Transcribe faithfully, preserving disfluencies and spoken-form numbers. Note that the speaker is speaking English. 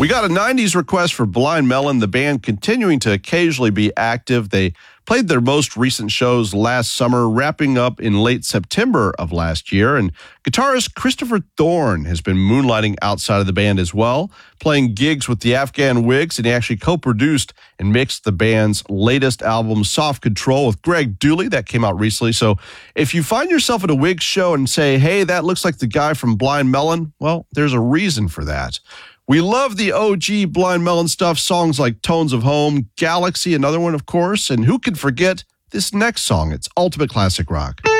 We got a nineties request for Blind Melon, the band continuing to occasionally be active. They played their most recent shows last summer, wrapping up in late September of last year. And guitarist Christopher Thorne has been moonlighting outside of the band as well, playing gigs with the Afghan Wigs, and he actually co-produced and mixed the band's latest album, Soft Control, with Greg Dooley. That came out recently. So if you find yourself at a Wigs show and say, hey, that looks like the guy from Blind Melon, well, there's a reason for that. We love the O G Blind Melon stuff, songs like Tones of Home, Galaxy, another one, of course, and who can forget this next song? It's ultimate classic rock.